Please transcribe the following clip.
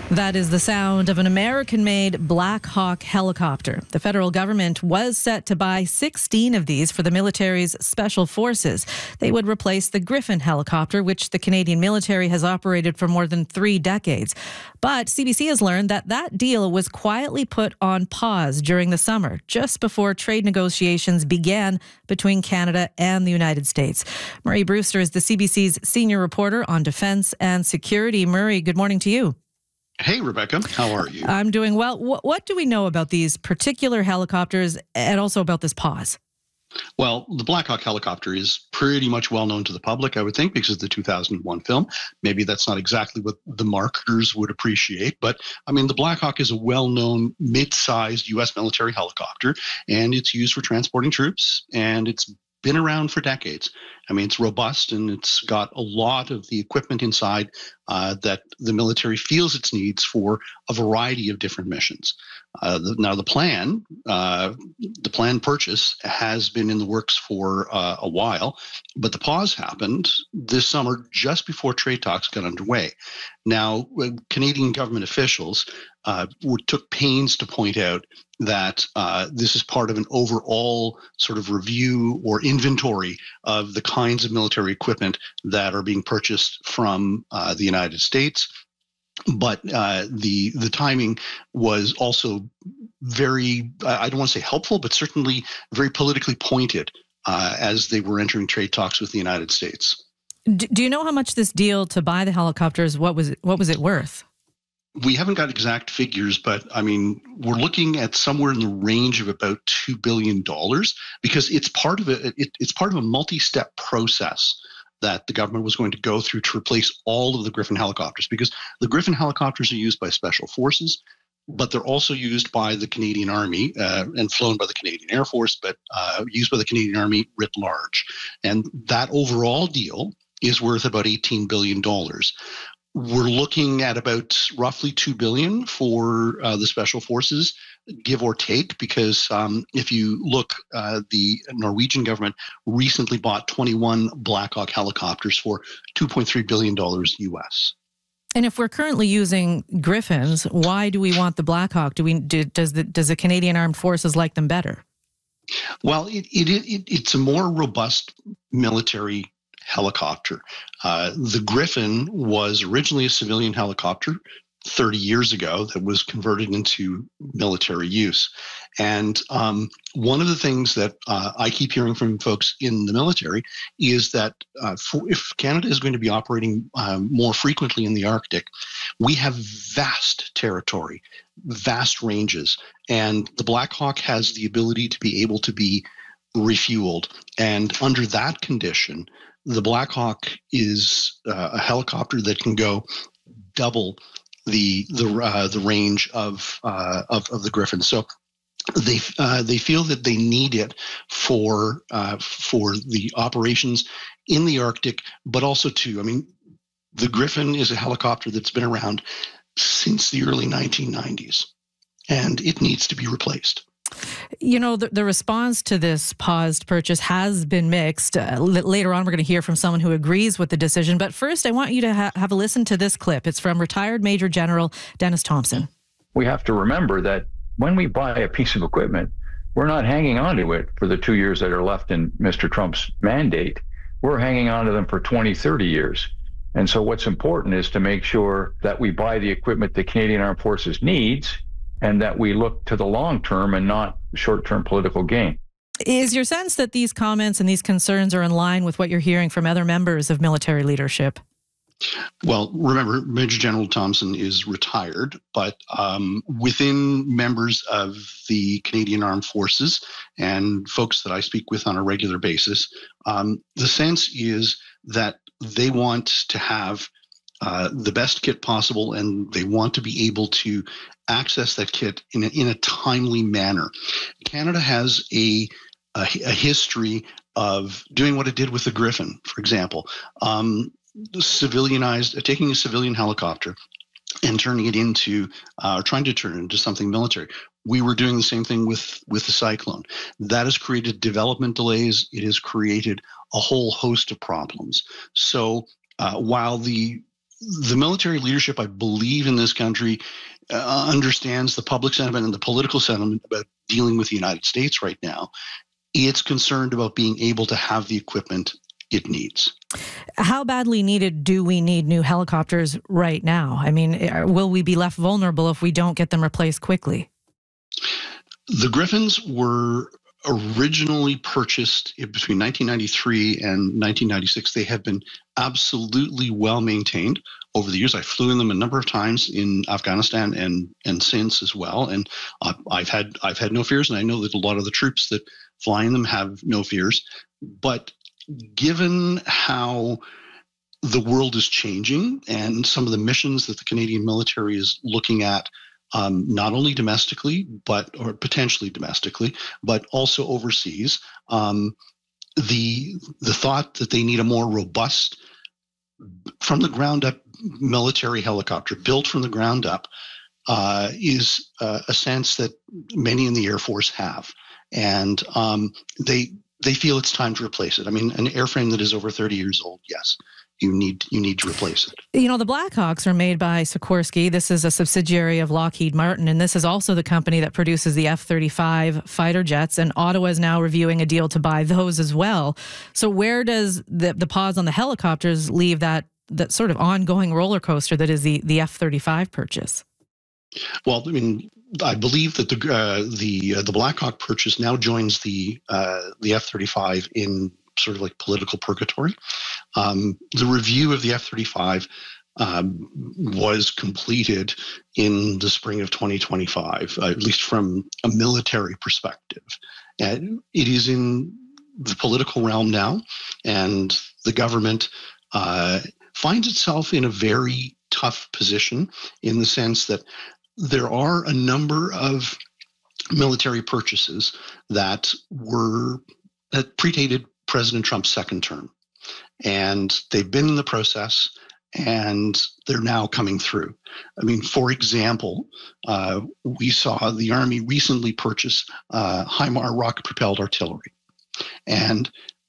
That is the sound of an American-made Black Hawk helicopter. The federal government was set to buy 16 of these for the military's special forces. They would replace the Griffin helicopter, which the Canadian military has operated for more than 3 decades. But CBC has learned that that deal was quietly put on pause during the summer, just before trade negotiations began between Canada and the United States. Murray Brewster is the CBC's senior reporter on defense and security. Murray, good morning to you. Hey, Rebecca. How are you? I'm doing well. What do we know about these particular helicopters and also about this pause? Well, the Black Hawk helicopter is pretty much well known to the public, I would think, because of the 2001 film. Maybe that's not exactly what the marketers would appreciate, but I mean, the Black Hawk is a well-known mid-sized U.S. military helicopter, and it's used for transporting troops, and it's been around for decades. I mean, it's robust and it's got a lot of the equipment inside that the military feels it needs for a variety of different missions. Now, the planned purchase has been in the works for a while, but the pause happened this summer just before trade talks got underway. Now, Canadian government officials took pains to point out that this is part of an overall sort of review or inventory of the kinds of military equipment that are being purchased from the United States. But the timing was also very, I don't want to say helpful, but certainly very politically pointed as they were entering trade talks with the United States. Do you know how much this deal to buy the helicopters, what was it worth? We haven't got exact figures, but I mean, we're looking at somewhere in the range of about $2 billion because it's part of a multi-step process that the government was going to go through to replace all of the Griffin helicopters, because the Griffin helicopters are used by special forces, but they're also used by the Canadian Army and flown by the Canadian Air Force, but used by the Canadian Army writ large. And that overall deal is worth about $18 billion. We're looking at about roughly $2 billion for the special forces, give or take, because if you look, the Norwegian government recently bought 21 Black Hawk helicopters for $2.3 billion US. And if we're currently using Griffins, why do we want the Black Hawk? Does the Canadian Armed Forces like them better? Well, it's a more robust military helicopter. The Griffin was originally a civilian helicopter 30 years ago that was converted into military use. And one of the things that I keep hearing from folks in the military is that if Canada is going to be operating more frequently in the Arctic, we have vast territory, vast ranges, and the Black Hawk has the ability to be able to be refueled. And under that condition, the Black Hawk is a helicopter that can go double the range of the Griffin. So they feel that they need it for the operations in the Arctic, but also I mean, the Griffin is a helicopter that's been around since the early 1990s, and it needs to be replaced. You know, the response to this paused purchase has been mixed. Later on, we're going to hear from someone who agrees with the decision. But first, I want you to have a listen to this clip. It's from retired Major General Dennis Thompson. We have to remember that when we buy a piece of equipment, we're not hanging on to it for the 2 years that are left in Mr. Trump's mandate. We're hanging on to them for 20, 30 years. And so what's important is to make sure that we buy the equipment the Canadian Armed Forces needs, and that we look to the long term and not short-term political gain. Is your sense that these comments and these concerns are in line with what you're hearing from other members of military leadership? Well, remember, Major General Thompson is retired, but within members of the Canadian Armed Forces and folks that I speak with on a regular basis, the sense is that they want to have the best kit possible, and they want to be able to access that kit in a timely manner. Canada has a history of doing what it did with the Griffin, for example, taking a civilian helicopter and turning it into, trying to turn it into something military. We were doing the same thing with the Cyclone. That has created development delays. It has created a whole host of problems. So while the the military leadership, I believe, in this country understands the public sentiment and the political sentiment about dealing with the United States right now. It's concerned about being able to have the equipment it needs. How badly needed do we need new helicopters right now? I mean, will we be left vulnerable if we don't get them replaced quickly? The Griffins were originally purchased between 1993 and 1996. They have been absolutely well maintained over the years. I flew in them a number of times in Afghanistan and since as well, and I've had no fears, and I know that a lot of the troops that fly in them have no fears. But given how the world is changing and some of the missions that the Canadian military is looking at, not only domestically, or potentially domestically, but also overseas, the thought that they need a more robust, from the ground up military helicopter built from the ground up is a sense that many in the Air Force have, and they feel it's time to replace it. I mean, an airframe that is over 30 years old, yes, you need to replace it. You know, the Blackhawks are made by Sikorsky. This is a subsidiary of Lockheed Martin, and this is also the company that produces the F-35 fighter jets, and Ottawa is now reviewing a deal to buy those as well. So where does the pause on the helicopters leave that sort of ongoing roller coaster that is the F-35 purchase? Well, I mean, I believe that the Blackhawk purchase now joins the F-35 in sort of like political purgatory. The review of the F-35 was completed in the spring of 2025, at least from a military perspective. And it is in the political realm now, and the government finds itself in a very tough position in the sense that there are a number of military purchases that predated President Trump's second term, and they've been in the process, and they're now coming through. I mean, for example, we saw the Army recently purchase HIMAR rocket-propelled artillery, and